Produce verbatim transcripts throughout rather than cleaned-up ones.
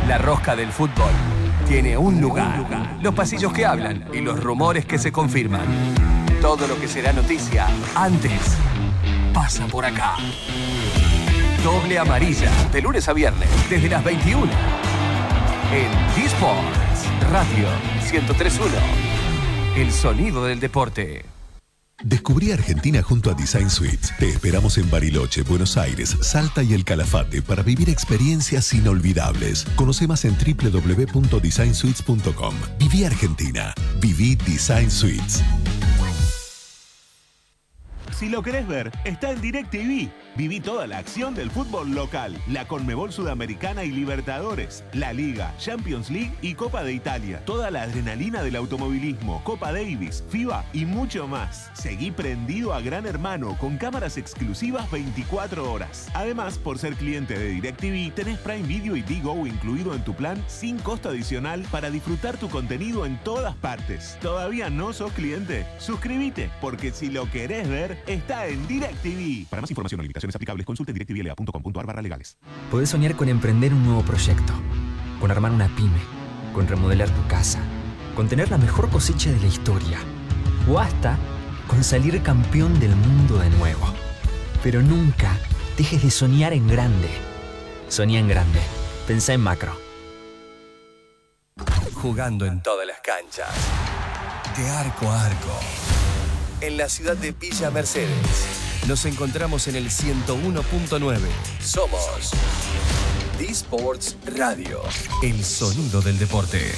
La rosca del fútbol tiene un lugar. Los pasillos que hablan y los rumores que se confirman. Todo lo que será noticia antes pasa por acá. Doble amarilla, de lunes a viernes, desde las veintiuna. En D-Sports Radio ciento tres punto uno. El sonido del deporte. Descubrí Argentina junto a Design Suites. Te esperamos en Bariloche, Buenos Aires, Salta y El Calafate para vivir experiencias inolvidables. Conoce más en doble u doble u doble u punto design suites punto com. Viví Argentina. Viví Design Suites. Si lo querés ver, está en DirecTV. Viví toda la acción del fútbol local, la Conmebol Sudamericana y Libertadores, la Liga, Champions League y Copa de Italia. Toda la adrenalina del automovilismo, Copa Davis, FIBA y mucho más. Seguí prendido a Gran Hermano con cámaras exclusivas veinticuatro horas. Además, por ser cliente de DirecTV, tenés Prime Video y Digo incluido en tu plan sin costo adicional para disfrutar tu contenido en todas partes. ¿Todavía no sos cliente? Suscríbete, porque si lo querés ver, está en DirecTV. Para más información o limitaciones aplicables, consulte directv l a punto com punto a r barra legales. Podés soñar con emprender un nuevo proyecto, con armar una pyme, con remodelar tu casa, con tener la mejor cosecha de la historia, o hasta con salir campeón del mundo de nuevo. Pero nunca dejes de soñar en grande. Soñá en grande. Pensá en macro. Jugando en todas las canchas. De arco a arco. En la ciudad de Villa Mercedes. Nos encontramos en el ciento uno punto nueve. Somos D-Sports Radio. El sonido del deporte.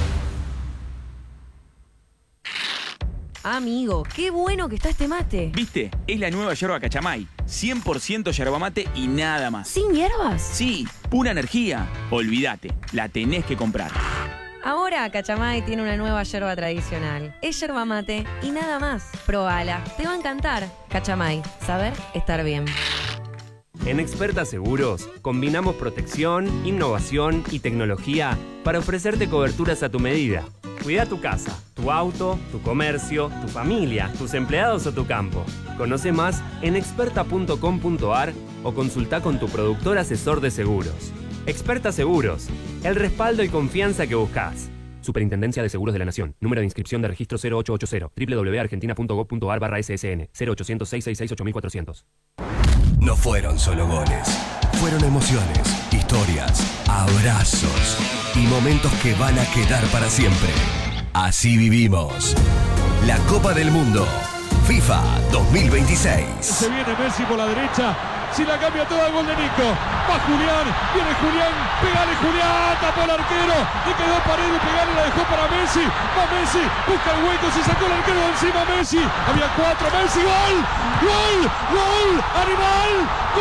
Amigo, qué bueno que está este mate. ¿Viste? Es la nueva yerba Cachamay. cien por ciento yerba mate y nada más. ¿Sin hierbas? Sí, pura energía. Olvídate, la tenés que comprar. Ahora Cachamay tiene una nueva yerba tradicional. Es yerba mate y nada más. Probala, te va a encantar. Cachamay, saber estar bien. En Experta Seguros combinamos protección, innovación y tecnología para ofrecerte coberturas a tu medida. Cuida tu casa, tu auto, tu comercio, tu familia, tus empleados o tu campo. Conoce más en experta punto com punto a r o consulta con tu productor asesor de seguros. Experta Seguros, el respaldo y confianza que buscas. Superintendencia de Seguros de la Nación. Número de inscripción de registro cero ocho ocho cero. doble u doble u doble u punto argentina punto gov punto a r barra S S N. cero ochocientos, seiscientos sesenta y seis, ocho mil cuatrocientos. No fueron solo goles. Fueron emociones, historias, abrazos y momentos que van a quedar para siempre. Así vivimos la Copa del Mundo FIFA dos mil veintiséis. Se viene Messi por la derecha. Si la cambia toda, gol de Nico. Va Julián, viene Julián, pegale Julián, tapó el arquero, le quedó Paredes, pegale, la dejó para Messi. Va Messi, busca el hueco, se sacó el arquero de encima Messi. Había cuatro, Messi, gol, gol, gol, animal,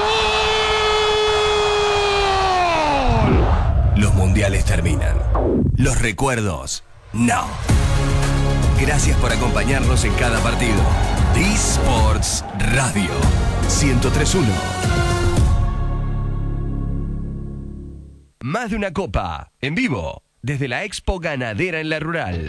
gol. Los mundiales terminan. Los recuerdos, no. Gracias por acompañarnos en cada partido. D-Sports Radio ciento tres punto uno. Más de una copa, en vivo, desde la Expo Ganadera en La Rural.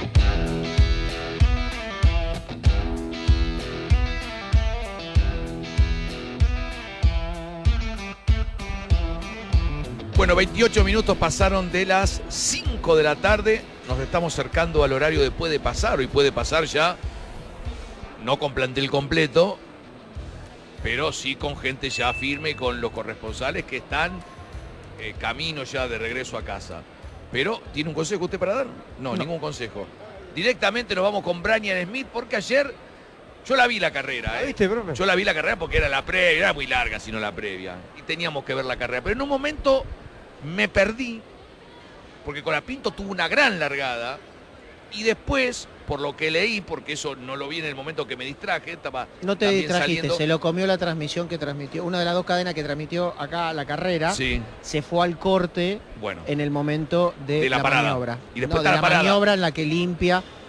Bueno, veintiocho minutos pasaron de las cinco de la tarde. Nos estamos acercando al horario de puede pasar. Hoy puede pasar ya, no con plantel completo, pero sí con gente ya firme, con los corresponsales que están eh, camino ya de regreso a casa. Pero, ¿tiene un consejo usted para dar? No, no. Ningún consejo. Directamente nos vamos con Brian Smith, porque ayer yo la vi la carrera. ¿eh? ¿Viste, profe? Yo la vi la carrera porque era la previa, era muy larga, sino la previa. Y teníamos que ver la carrera. Pero en un momento me perdí, porque Colapinto tuvo una gran largada. Y después, por lo que leí, porque eso no lo vi en el momento que me distraje, estaba No te también distrajiste, saliendo... se lo comió la transmisión que transmitió, una de las dos cadenas que transmitió acá la carrera, sí. Se fue al corte bueno. en el momento de, de la, la parada. maniobra. Y después no, está de la, la parada. maniobra en la que limpia